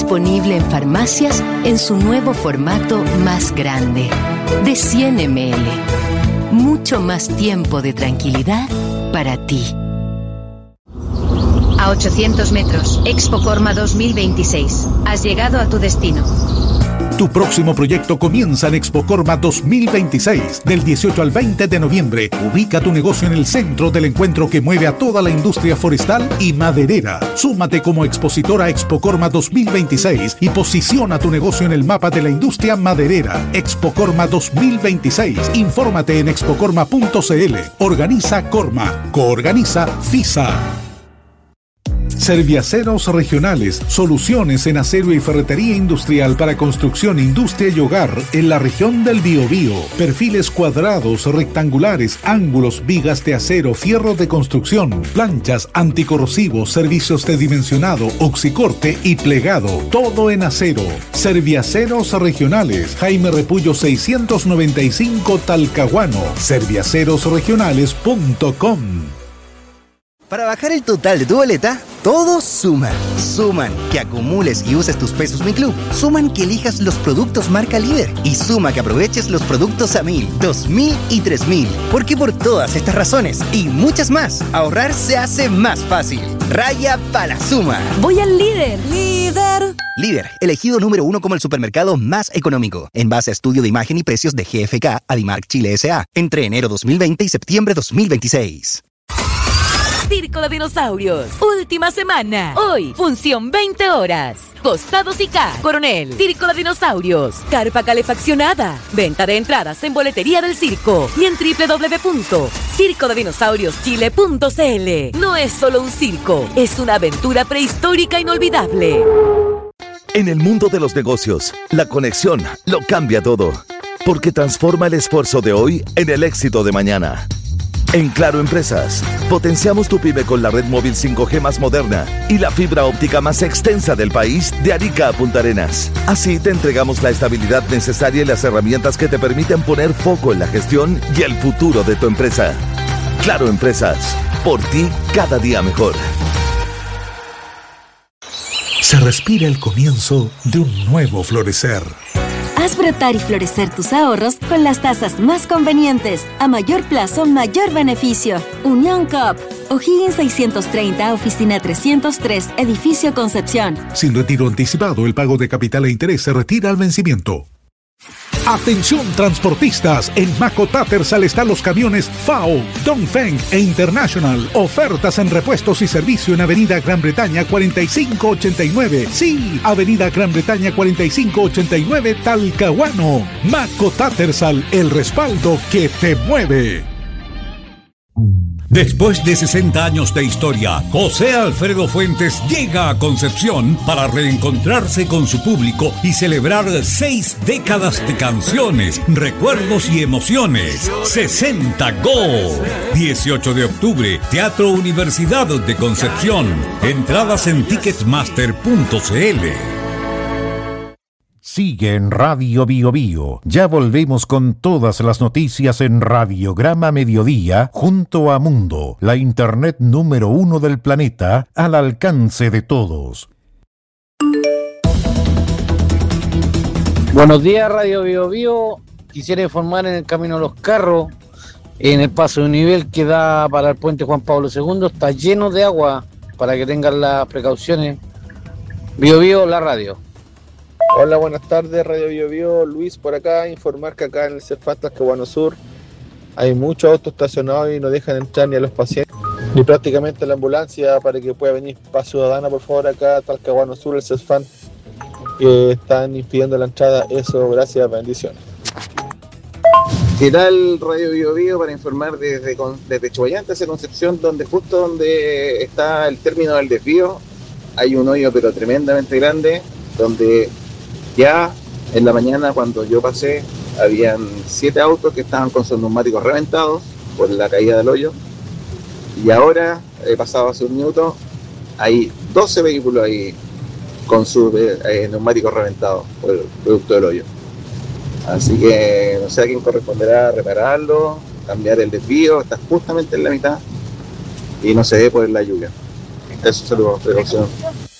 Disponible en farmacias en su nuevo formato más grande, de 100 ml. Mucho más tiempo de tranquilidad para ti. A 800 metros, Expo Corma 2026. Has llegado a tu destino. Tu próximo proyecto comienza en Expo Corma 2026, del 18 al 20 de noviembre. Ubica tu negocio en el centro del encuentro que mueve a toda la industria forestal y maderera. Súmate como expositor a Expo Corma 2026 y posiciona tu negocio en el mapa de la industria maderera. Expo Corma 2026. Infórmate en expocorma.cl. Organiza Corma. Coorganiza FISA. Serviaceros Regionales, soluciones en acero y ferretería industrial para construcción, industria y hogar en la región del Biobío. Perfiles cuadrados, rectangulares, ángulos, vigas de acero, fierro de construcción, planchas, anticorrosivos, servicios de dimensionado, oxicorte y plegado. Todo en acero. Serviaceros Regionales, Jaime Repullo 695 Talcahuano. Serviacerosregionales.com. Para bajar el total de tu boleta, todos suman. Suman que acumules y uses tus pesos Mi Club. Suman que elijas los productos marca Líder. Y suma que aproveches los productos a 1.000, 2.000 y 3.000. Porque por todas estas razones y muchas más, ahorrar se hace más fácil. Raya para la suma. Voy al Líder. ¡Líder! Líder, elegido número 1 como el supermercado más económico. En base a estudio de imagen y precios de GFK, Adimark Chile S.A. Entre enero 2020 y septiembre 2026. Circo de Dinosaurios, última semana. Hoy, función 20 horas. Costados y K, Coronel, Circo de Dinosaurios, carpa calefaccionada. Venta de entradas en boletería del circo y en www.circodedinosaurioschile.cl. No es solo un circo, es una aventura prehistórica inolvidable. En el mundo de los negocios, la conexión lo cambia todo, porque transforma el esfuerzo de hoy en el éxito de mañana. En Claro Empresas, potenciamos tu pyme con la red móvil 5G más moderna y la fibra óptica más extensa del país de Arica a Punta Arenas. Así te entregamos la estabilidad necesaria y las herramientas que te permiten poner foco en la gestión y el futuro de tu empresa. Claro Empresas, por ti cada día mejor. Se respira el comienzo de un nuevo florecer. Haz brotar y florecer tus ahorros con las tasas más convenientes. A mayor plazo, mayor beneficio. Unión Coop. O'Higgins 630, Oficina 303, Edificio Concepción. Sin retiro anticipado, el pago de capital e interés se retira al vencimiento. Atención transportistas, en Maco Tattersall están los camiones FAO, Dongfeng e International. Ofertas en repuestos y servicio en Avenida Gran Bretaña 4589. Sí, Avenida Gran Bretaña 4589 Talcahuano. Maco Tattersall, el respaldo que te mueve. Después de 60 años de historia, José Alfredo Fuentes llega a Concepción para reencontrarse con su público y celebrar 6 décadas de canciones, recuerdos y emociones. 60 Go. 18 de octubre, Teatro Universidad de Concepción. Entradas en ticketmaster.cl. Sigue en Radio Bio Bio. Ya volvemos con todas las noticias en Radiograma Mediodía junto a Mundo, la internet número 1 del planeta, al alcance de todos. Buenos días, Radio Bio Bio. Quisiera informar en el camino a los carros, en el paso de nivel que da para el puente Juan Pablo II, está lleno de agua para que tengan las precauciones. Bio Bio, la radio. Hola, buenas tardes, Radio Bio Bio, Luis por acá, informar que acá en el CEFAT Talcahuano Sur hay muchos autos estacionados y no dejan entrar ni a los pacientes ni prácticamente la ambulancia para que pueda venir Paz Ciudadana, por favor, acá a Talcahuano Sur, el CEFAT, que están impidiendo la entrada. Eso, gracias, bendiciones. ¿Qué tal, Radio Bio Bio? Para informar desde Chuayante hacia Concepción, justo donde está el término del desvío, hay un hoyo pero tremendamente grande, donde ya en la mañana cuando yo pasé habían 7 autos que estaban con sus neumáticos reventados por la caída del hoyo, y ahora, he pasado hace un minuto, hay 12 vehículos ahí con sus neumáticos reventados por el producto del hoyo. Así que no sé a quién corresponderá repararlo, cambiar el desvío, está justamente en la mitad y no se ve por la lluvia. Eso, saludos, precaución.